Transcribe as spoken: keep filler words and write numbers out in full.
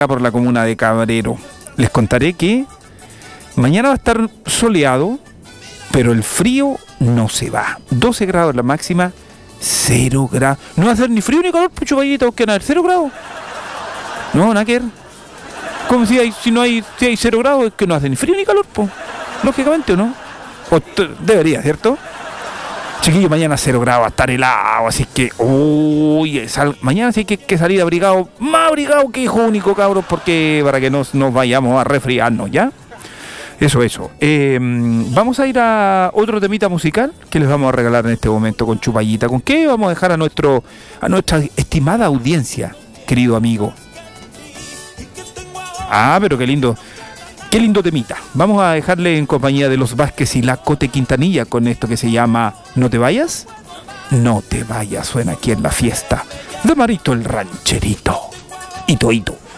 por la comuna de Cabrero. Les contaré que mañana va a estar soleado, pero el frío no se va. doce grados la máxima, cero grados. No va a hacer ni frío ni calor, pucho vallito, que nada, cero grados. No, nada que ver. Como si, hay, si no hay, si hay cero grados, es que no hace ni frío ni calor, pues. Lógicamente, ¿o no? O debería, ¿cierto? Chiquillos, mañana cero grados, va a estar helado, así que, uy, sal, mañana sí que hay que salir abrigado, más abrigado que hijo único, cabros, porque para que no nos vayamos a resfriarnos, ¿ya? Eso, eso. Eh, vamos a ir a otro temita musical que les vamos a regalar en este momento con Chupallita. ¿Con qué vamos a dejar a nuestro, a nuestra estimada audiencia, querido amigo? Ah, pero qué lindo. Qué lindo temita. Vamos a dejarle en compañía de los Vázquez y la Cote Quintanilla con esto que se llama ¿No te vayas? No te vayas, suena aquí en la fiesta de Marito el Rancherito. Hito, hito.